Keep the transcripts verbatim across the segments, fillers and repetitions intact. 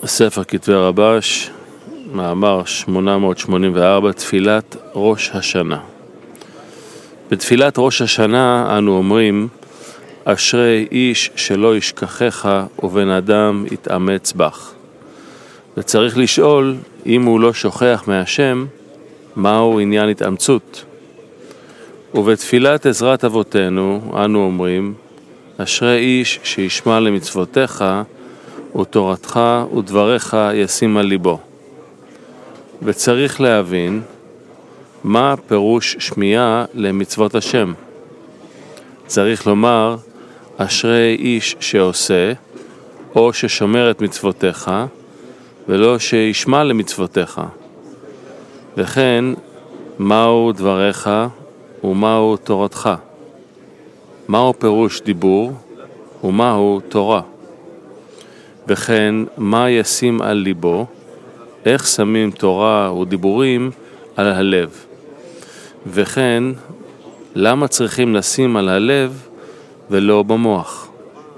ספר כתבי רבש, מאמר שמונה מאות שמונים וארבע, תפילת ראש השנה. בתפילת ראש השנה אנו אומרים, אשרי איש שלא ישכחך ובן אדם יתאמץ בך. וצריך לשאול, אם הוא לא שוכח מהשם, מהו עניין התאמצות? ובתפילת עזרת אבותינו אנו אומרים, אשרי איש שישמע למצוותיך ותורתך ודבריך ישים על ליבו. וצריך להבין מה פירוש שמיעה למצוות השם. צריך לומר, אשרי איש שעושה או ששומר את מצוותיך ולא שישמע למצוותיך. וכן, מהו דבריך ומהו תורתך. מהו פירוש דיבור ומהו תורה. וכן, מה ישים על ליבו, איך שמים תורה ודיבורים על הלב. וכן, למה צריכים לשים על הלב ולא במוח.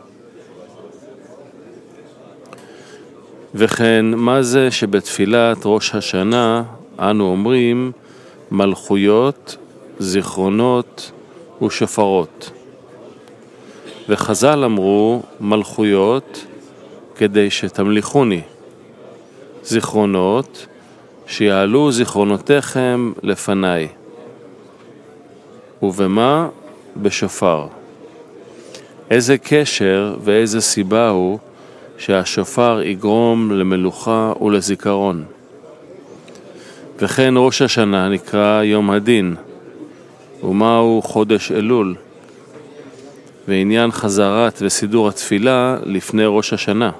וכן, מה זה שבתפילת ראש השנה אנו אומרים מלכויות, זיכרונות ושופרות. וחז"ל אמרו מלכויות כדי שתמליכוני, זיכרונות שיעלו זיכרונותיכם לפניי. ובמה? בשופר. איזה קשר ואיזה סיבה הוא שהשופר יגרום למלוכה ולזיכרון. וכן ראש השנה נקרא יום הדין, ומהו חודש אלול, ועניין חזרת וסידור התפילה לפני ראש השנה.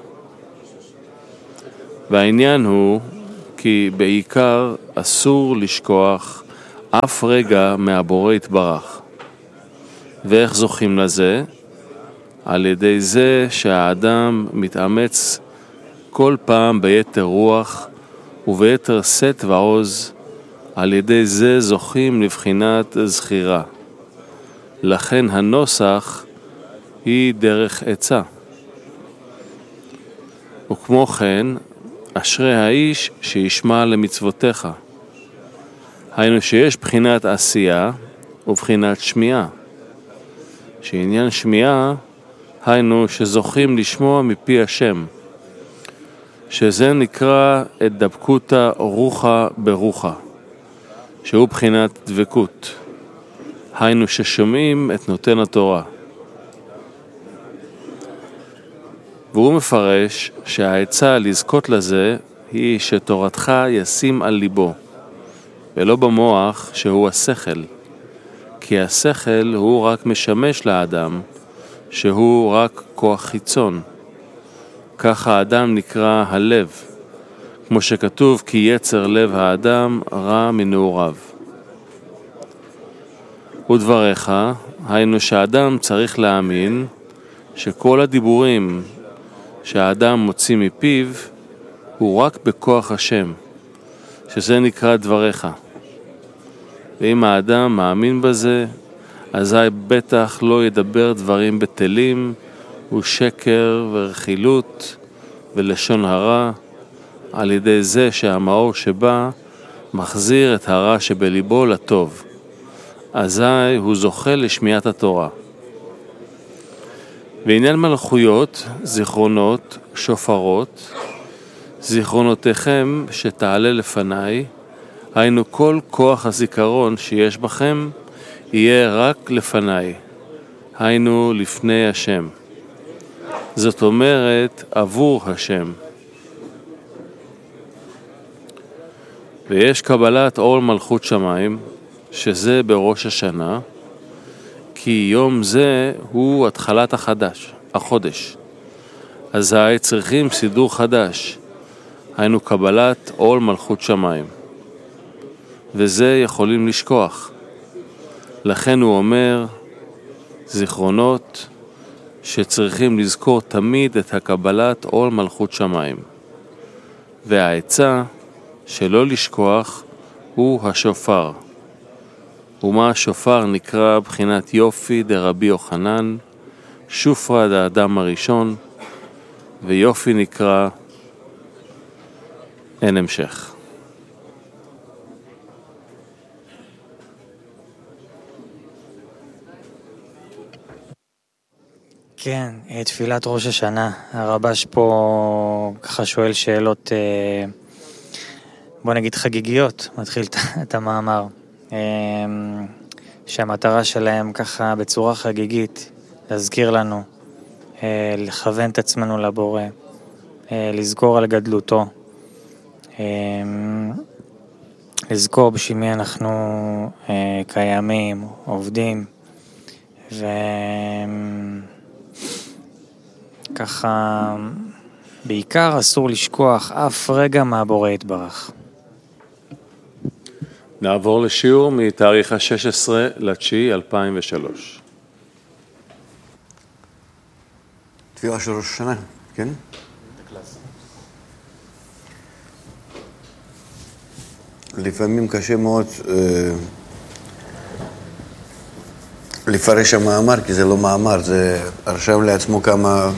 והעניין הוא כי בעיקר אסור לשכוח אף רגע מהבורא יתברך. ואיך זוכים לזה? על ידי זה שהאדם מתאמץ כל פעם ביתר רוח וביתר שאת ועוז, על ידי זה זוכים לבחינת זכירה. לכן הנוסח היא דרך עצה. וכמו כן, אשרי האיש שישמע למצוותיך. היינו שיש בחינת עשייה ובחינת שמיעה. שעניין שמיעה, היינו שזוכים לשמוע מפי השם. שזה נקרא את דבקותא רוחה ברוחה. שהוא בחינת דבקות. היינו ששומעים את נותן התורה. והוא מפרש שהעצה לזכות לזה היא שתורתך ישים על ליבו, ולא במוח שהוא השכל. כי השכל הוא רק משמש לאדם, שהוא רק כוח חיצון. ככה האדם נקרא הלב, כמו שכתוב כי יצר לב האדם רע מנעוריו. ודבריך, היינו שהאדם צריך להאמין שכל הדיבורים שהאדם מוציא מפיו הוא רק בכוח השם, שזה נקרא דבריך. ואם האדם מאמין בזה, אזי בטח לא ידבר דברים בטלים ושקר ורכילות ולשון הרע, על ידי זה שהמאור שבא מחזיר את הרע שבליבו לטוב. אזי הוא זוכה לשמיעת התורה. בעניין מלכויות, זיכרונות, שופרות, זיכרונותיכם שתעלה לפניי, היינו כל כוח הזיכרון שיש בכם יהיה רק לפניי, היינו לפני השם. זאת אומרת עבור השם. ויש קבלת עול מלכות שמיים, שזה בראש השנה, כי יום זה הוא התחלת החדש, החודש. אזי צריכים סידור חדש, היינו קבלת עול מלכות שמיים. וזה יכולים לשכוח. לכן הוא אומר, זיכרונות שצריכים לזכור תמיד את הקבלת עול מלכות שמיים. והעצה שלא לשכוח הוא השופר. ומה השופר נקרא בחינת יופי דרבי יוחנן, שופרא דאדם הראשון, ויופי נקרא אין המשך. כן, תפילת ראש השנה. הרבש פה ככה שואל שאלות, בוא נגיד חגיגיות, מתחיל את המאמר, שהמטרה שלהם ככה בצורה חגיגית, להזכיר לנו, לכוון את עצמנו לבורא, לזכור על גדלותו, לזכור בשביל מי אנחנו קיימים, עובדים, וככה בעיקר אסור לשכוח אף רגע מהבורא יתברך. נעבור לשיעור מתאריך ה-שש עשרה לתשיעי אלפיים ושלוש. תפילה של ראש השנה, כן? לפעמים קשה מאוד אה, לפרש המאמר, כי זה לא מאמר, זה רשם לעצמו כמה,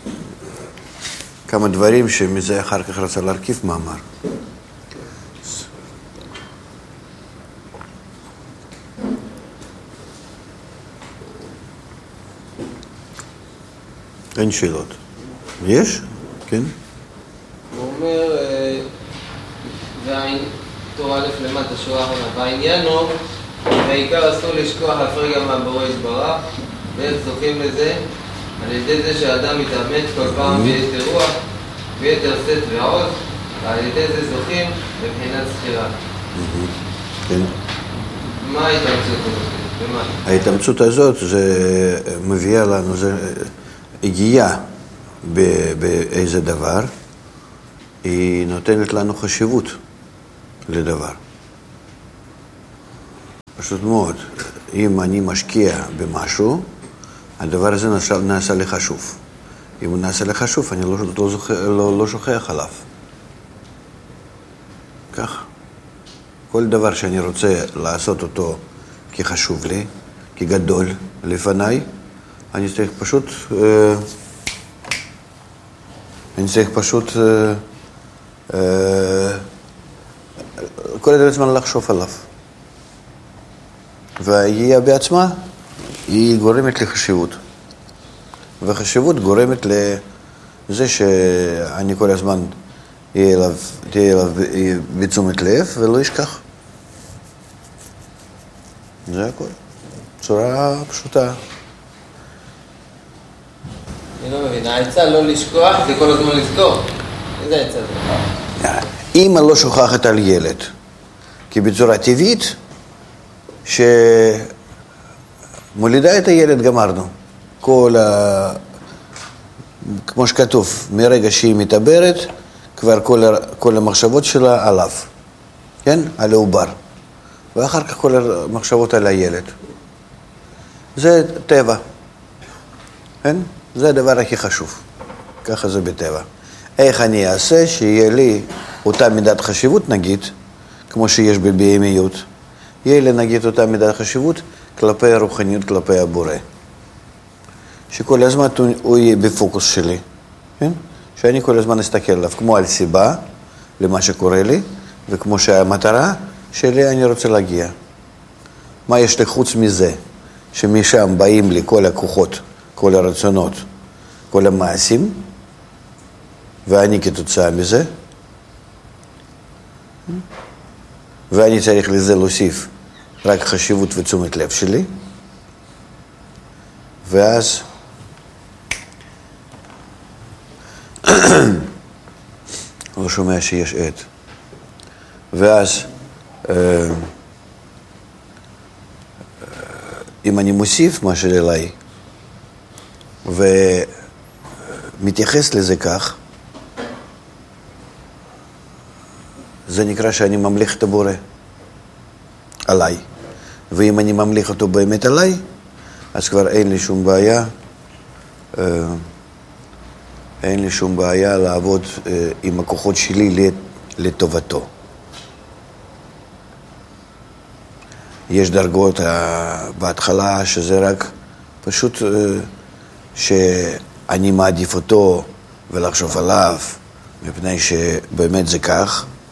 כמה דברים שמזה אחר כך רצה להרכיב מאמר. אין שאלות. יש? כן? הוא אומר, תורה א' למטה שורה אחרונה, והעניין הוא, בעיקר אסור לשכוח אף רגע מהבורא יתברך, ואיך זוכים לזה? על ידי זה שהאדם מתאמץ כל פעם ביתר רוח, ביתר שאת ועוז, ועל ידי זה זוכים לבחינת זכירה. כן. מה ההתאמצות הזאת? במה? ההתאמצות הזאת זה מביאה לנו, זה הגיעה באיזה דבר, היא נותנת לנו חשיבות לדבר. פשוט מאוד, אם אני משקיע במשהו, הדבר הזה נעשה, נעשה לי חשוב. אם הוא נעשה לי חשוב, אני לא, לא, זוכ, לא, לא שוכח עליו. כך. כל דבר שאני רוצה לעשות אותו כחשוב לי, כגדול לפניי, אני צריך פשוט, אה, אני צריך פשוט אה, אה, כל הזמן לחשוב עליו. והיא בעצמה, היא גורמת לחשיבות. וחשיבות גורמת לזה שאני כל הזמן תהיה אליו, תהיה אליו בתשומת לב ולא ישכח. זה הכל. צורה פשוטה. אני לא מבין, העצה לא לשכוח זה כל הזמן לזכור. איזה העצה זה? אמא לא שוכחת על ילד, כי בצורה טבעית שמולידה את הילד גמרנו. כל ה... כמו שכתוב, מרגע שהיא מתעברת, כבר כל, ה... כל המחשבות שלה עליו, כן? על העובר. ואחר כך כל המחשבות על הילד. זה טבע, כן? זה הדבר הכי חשוב. ככה זה בטבע. איך אני אעשה שיהיה לי אותה מידת חשיבות, נגיד, כמו שיש בבהמיות, יהיה לי נגיד אותה מידת חשיבות כלפי הרוחניות, כלפי הבורא. שכל הזמן הוא יהיה בפוקוס שלי, כן? שאני כל הזמן אסתכל עליו, כמו על סיבה למה שקורה לי, וכמו שהמטרה שלי אני רוצה להגיע. מה יש לי חוץ מזה? שמשם באים לי כל הכוחות, כל הרצונות, כל המעשים, ואני כתוצאה מזה, ואני צריך לזה להוסיף רק חשיבות ותשומת לב שלי, ואז לא שומע שיש עת. ואז אם אני מוסיף משהו אליי ומתייחס לזה כך, זה נקרא שאני ממליך את הבורא עליי. ואם אני ממליך אותו באמת עליי, אז כבר אין לי שום בעיה, אין לי שום בעיה לעבוד עם הכוחות שלי לטובתו. יש דרגות בהתחלה שזה רק פשוט שאני מעדיף אותו ולחשוב עליו, מפני שבאמת זה כך,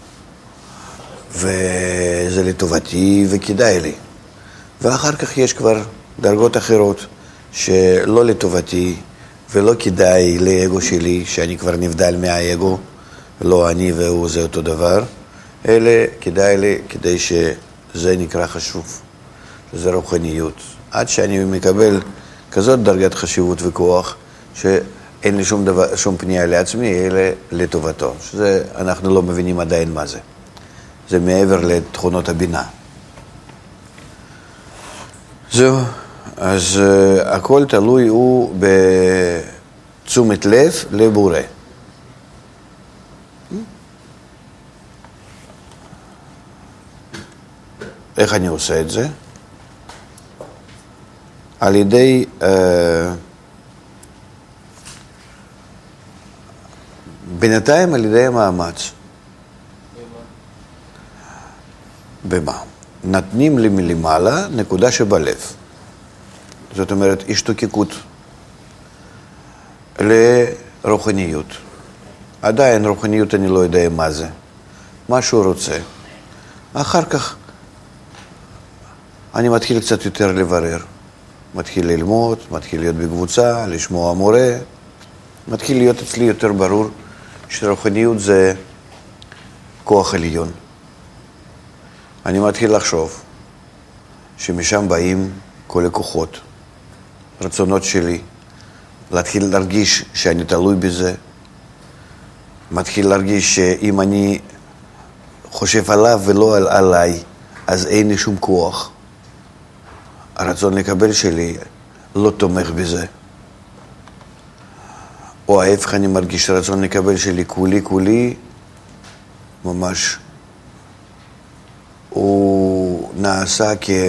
וזה לטובתי וכדאי לי. ואחר כך יש כבר דרגות אחרות שלא לטובתי ולא כדאי לאגו שלי, שאני כבר נבדל מהאגו, לא אני והוא זה אותו דבר, אלא כדאי לי כדי שזה נקרא חשוב, שזה רוחניות. עד שאני מקבל כזאת דרגת חשיבות וכוח, שאין לי שום, דבר, שום פנייה לעצמי, אלא לטובתו. שזה אנחנו לא מבינים עדיין מה זה. זה מעבר לתכונות הבינה. זהו, אז uh, הכל תלוי הוא בתשומת לב לבורא. איך אני עושה את זה? על ידי uh, בינתיים על ידי המאמץ. במה? נתנים לי מלמעלה נקודה שבלב. זאת אומרת, השתוקקות לרוחניות. עדיין רוחניות אני לא יודע מה זה. מה שהוא רוצה. אחר כך אני מתחיל קצת יותר לברר. מתחיל ללמוד, מתחיל להיות בקבוצה, לשמוע מורה. מתחיל להיות אצלי יותר ברור שרוחניות זה כוח עליון. אני מתחיל לחשוב שמשם באים כל הכוחות, רצונות שלי, להתחיל להרגיש שאני תלוי בזה, מתחיל להרגיש שאם אני חושב עליו ולא על עליי, אז אין לי שום כוח. הרצון לקבל שלי לא תומך בזה. או ההפך, אני מרגיש שהרצון לקבל שלי כולי כולי, ממש הוא נעשה